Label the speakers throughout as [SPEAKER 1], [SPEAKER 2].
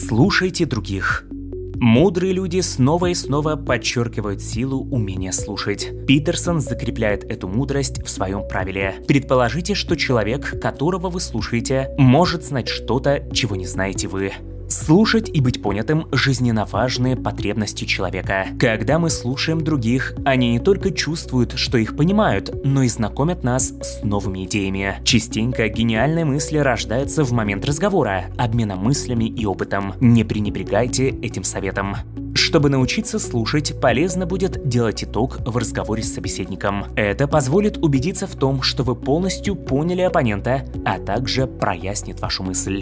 [SPEAKER 1] Слушайте других. Мудрые люди снова и снова подчеркивают силу умения слушать. Питерсон закрепляет эту мудрость в своем правиле. Предположите, что человек, которого вы слушаете, может знать что-то, чего не знаете вы. Слушать и быть понятым – жизненно важные потребности человека. Когда мы слушаем других, они не только чувствуют, что их понимают, но и знакомят нас с новыми идеями. Частенько гениальные мысли рождаются в момент разговора, обмена мыслями и опытом. Не пренебрегайте этим советом. Чтобы научиться слушать, полезно будет делать итог в разговоре с собеседником. Это позволит убедиться в том, что вы полностью поняли оппонента, а также прояснит вашу мысль.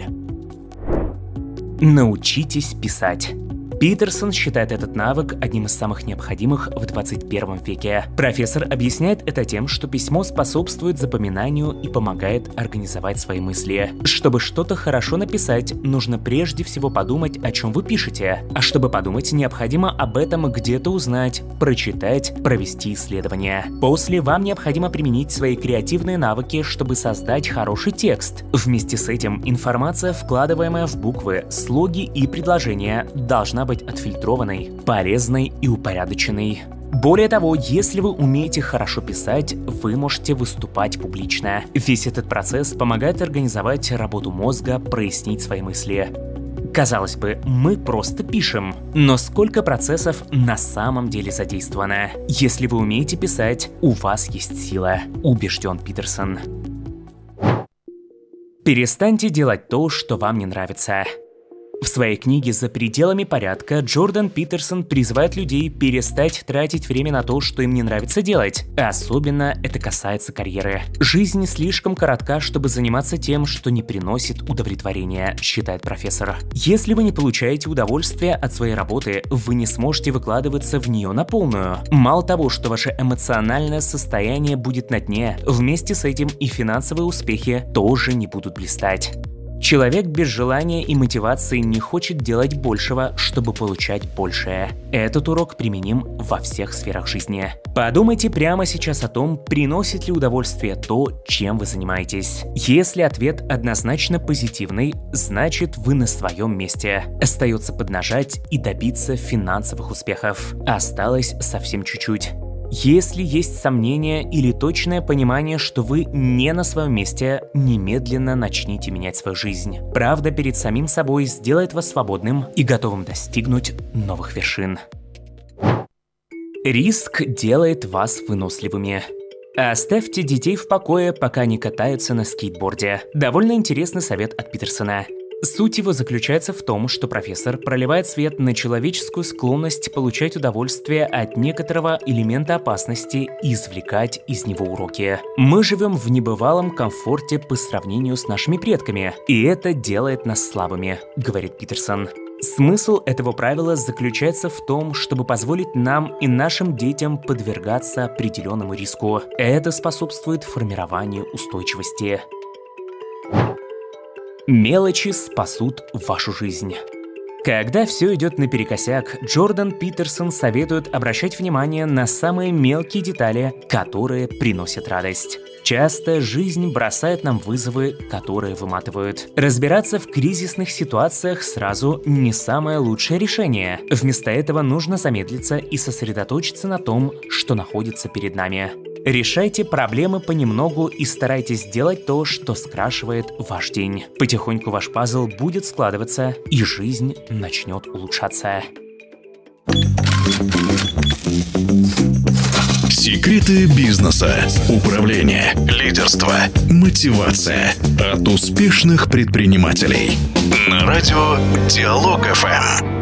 [SPEAKER 1] Научитесь писать. Питерсон считает этот навык одним из самых необходимых в 21 веке. Профессор объясняет это тем, что письмо способствует запоминанию и помогает организовать свои мысли. Чтобы что-то хорошо написать, нужно прежде всего подумать, о чем вы пишете. А чтобы подумать, необходимо об этом где-то узнать, прочитать, провести исследование. После вам необходимо применить свои креативные навыки, чтобы создать хороший текст. Вместе с этим информация, вкладываемая в буквы, слоги и предложения, должна быть отфильтрованной, полезной и упорядоченной. Более того, если вы умеете хорошо писать, вы можете выступать публично. Весь этот процесс помогает организовать работу мозга, прояснить свои мысли. Казалось бы, мы просто пишем, но сколько процессов на самом деле задействовано? Если вы умеете писать, у вас есть сила, убежден Питерсон. Перестаньте делать то, что вам не нравится. В своей книге «За пределами порядка» Джордан Питерсон призывает людей перестать тратить время на то, что им не нравится делать. Особенно это касается карьеры. Жизнь слишком коротка, чтобы заниматься тем, что не приносит удовлетворения, считает профессор. Если вы не получаете удовольствия от своей работы, вы не сможете выкладываться в нее на полную. Мало того, что ваше эмоциональное состояние будет на дне, вместе с этим и финансовые успехи тоже не будут блистать. Человек без желания и мотивации не хочет делать большего, чтобы получать большее. Этот урок применим во всех сферах жизни. Подумайте прямо сейчас о том, приносит ли удовольствие то, чем вы занимаетесь. Если ответ однозначно позитивный, значит вы на своем месте. Остается поднажать и добиться финансовых успехов. Осталось совсем чуть-чуть. Если есть сомнения или точное понимание, что вы не на своем месте, немедленно начните менять свою жизнь. Правда перед самим собой сделает вас свободным и готовым достигнуть новых вершин. Риск делает вас выносливыми. Оставьте детей в покое, пока они катаются на скейтборде. Довольно интересный совет от Питерсона. Суть его заключается в том, что профессор проливает свет на человеческую склонность получать удовольствие от некоторого элемента опасности и извлекать из него уроки. Мы живем в небывалом комфорте по сравнению с нашими предками, и это делает нас слабыми, говорит Питерсон. Смысл этого правила заключается в том, чтобы позволить нам и нашим детям подвергаться определенному риску. Это способствует формированию устойчивости. Мелочи спасут вашу жизнь. Когда все идет наперекосяк, Джордан Питерсон советует обращать внимание на самые мелкие детали, которые приносят радость. Часто жизнь бросает нам вызовы, которые выматывают. Разбираться в кризисных ситуациях сразу не самое лучшее решение. Вместо этого нужно замедлиться и сосредоточиться на том, что находится перед нами. Решайте проблемы понемногу и старайтесь делать то, что скрашивает ваш день. Потихоньку ваш пазл будет складываться, и жизнь начнет улучшаться.
[SPEAKER 2] Секреты бизнеса, управления, лидерства, мотивация от успешных предпринимателей. На радио Диалог ФМ.